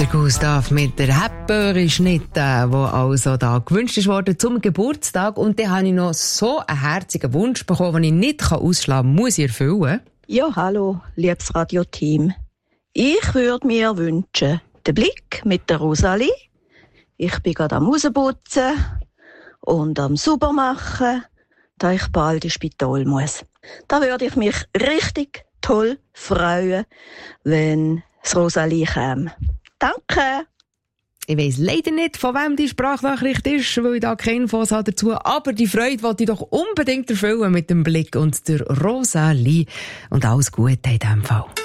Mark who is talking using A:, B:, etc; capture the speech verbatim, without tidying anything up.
A: Der Gustav mit der Hepburg-Schnitte, der also da gewünscht ist worden zum Geburtstag. Und dann habe ich noch so einen herzigen Wunsch bekommen, den ich nicht ausschlagen kann, muss ich erfüllen.
B: Ja, hallo, liebes Radioteam. Ich würde mir wünschen, den Blick mit der Rosalie. Ich bin gerade am Rausputzen und am Saubermachen, da ich bald ins Spital muss. Da würde ich mich richtig toll freuen, wenn das Rosalie käme. Danke!
A: Ich weiss leider nicht, von wem die Sprachnachricht ist, weil ich da keine Infos habe dazu. Aber die Freude wollte ich doch unbedingt erfüllen mit dem Blick und der Rosalie. Und alles Gute in diesem Fall.